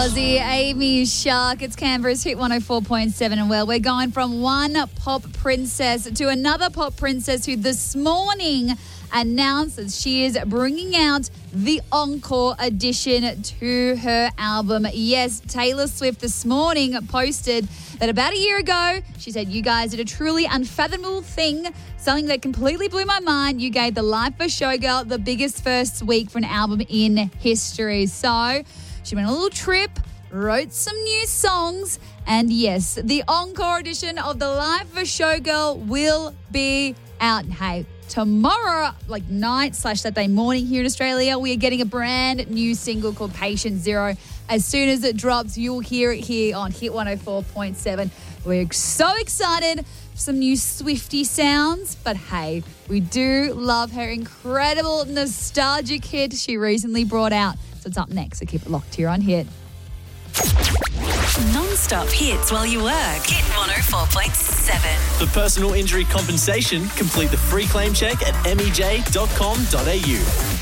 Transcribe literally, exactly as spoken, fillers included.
Aussie, Amy Shark. It's Canberra's Hit one oh four point seven. And well, we're going from one pop princess to another pop princess who this morning announced that she is bringing out the encore edition to her album. Yes, Taylor Swift this morning posted that about a year ago, she said, "You guys did a truly unfathomable thing, something that completely blew my mind. You gave the Life of Showgirl the biggest first week for an album in history." So she went on a little trip, wrote some new songs, and yes, the encore edition of The Life of a Showgirl will be out. Hey, tomorrow, like night slash that day morning here in Australia, we are getting a brand new single called Patient Zero. As soon as it drops, you'll hear it here on Hit one oh four point seven. We're so excited for some new Swiftie sounds, but hey, we do love her incredible nostalgic hit she recently brought out. So it's up next, so keep it locked here on Hit. Non-stop hits while you work. Hit one oh four point seven. For personal injury compensation, complete the free claim check at m e j dot com dot a u.